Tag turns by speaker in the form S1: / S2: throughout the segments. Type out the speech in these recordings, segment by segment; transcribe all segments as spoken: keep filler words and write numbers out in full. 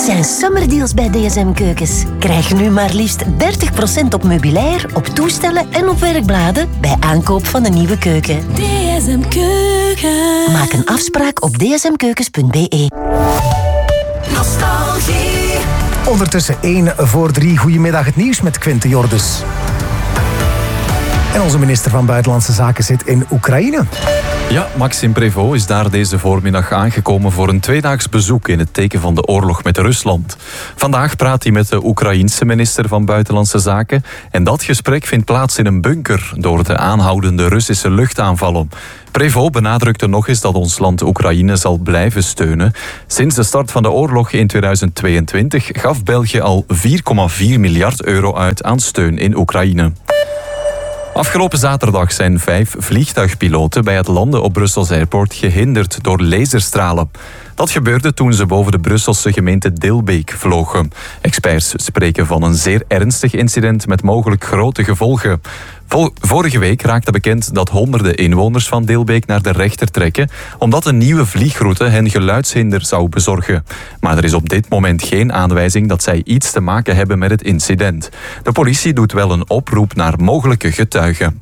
S1: zijn summerdeals bij D S M Keukens. Krijg nu maar liefst dertig procent op meubilair, op toestellen en op werkbladen bij aankoop van een nieuwe keuken.
S2: D S M Keukens.
S1: Maak een afspraak op d s m keukens punt b e.
S2: Nostalgie.
S3: Ondertussen één voor drie. Goedemiddag, het nieuws met Quinte Jordus. En onze minister van Buitenlandse Zaken zit in Oekraïne.
S4: Ja, Maxime Prévost is daar deze voormiddag aangekomen voor een tweedaags bezoek in het teken van de oorlog met Rusland. Vandaag praat hij met de Oekraïense minister van Buitenlandse Zaken en dat gesprek vindt plaats in een bunker door de aanhoudende Russische luchtaanvallen. Prévost benadrukte nog eens dat ons land Oekraïne zal blijven steunen. Sinds de start van de oorlog in tweeduizend tweeëntwintig gaf België al vier komma vier miljard euro uit aan steun in Oekraïne. Afgelopen zaterdag zijn vijf vliegtuigpiloten bij het landen op Brussels Airport gehinderd door laserstralen. Dat gebeurde toen ze boven de Brusselse gemeente Dilbeek vlogen. Experts spreken van een zeer ernstig incident met mogelijk grote gevolgen. Vorige week raakte bekend dat honderden inwoners van Dilbeek naar de rechter trekken, omdat een nieuwe vliegroute hen geluidshinder zou bezorgen. Maar er is op dit moment geen aanwijzing dat zij iets te maken hebben met het incident. De politie doet wel een oproep naar mogelijke getuigen.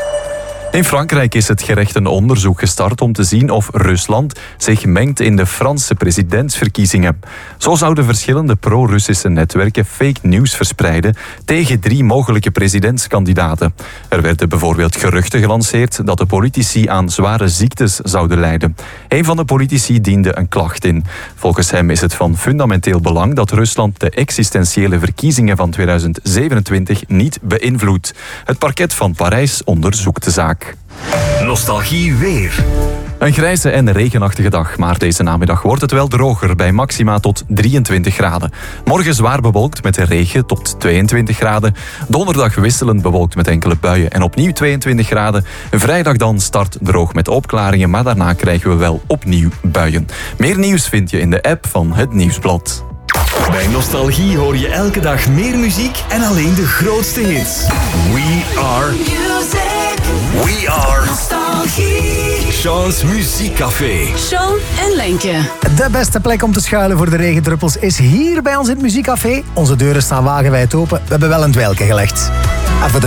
S4: In Frankrijk is het gerecht een onderzoek gestart om te zien of Rusland zich mengt in de Franse presidentsverkiezingen. Zo zouden verschillende pro-Russische netwerken fake news verspreiden tegen drie mogelijke presidentskandidaten. Er werden bijvoorbeeld geruchten gelanceerd dat de politici aan zware ziektes zouden lijden. Een van de politici diende een klacht in. Volgens hem is het van fundamenteel belang dat Rusland de existentiële verkiezingen van tweeduizend zevenentwintig niet beïnvloedt. Het parket van Parijs onderzoekt de zaak.
S5: Nostalgie weer.
S4: Een grijze en regenachtige dag, maar deze namiddag wordt het wel droger bij maxima tot drieëntwintig graden. Morgen zwaar bewolkt met regen tot tweeëntwintig graden. Donderdag wisselend bewolkt met enkele buien en opnieuw tweeëntwintig graden. Vrijdag dan start droog met opklaringen, maar daarna krijgen we wel opnieuw buien. Meer nieuws vind je in de app van Het Nieuwsblad.
S5: Bij Nostalgie hoor je elke dag meer muziek en alleen de grootste hits. We are...
S2: Music.
S5: We are...
S2: Nostalgie.
S5: Sean's Muziekcafé.
S2: Sean en Lenke.
S3: De beste plek om te schuilen voor de regendruppels is hier bij ons in het Muziekcafé. Onze deuren staan wagenwijd open. We hebben wel een dweilke gelegd. En voor de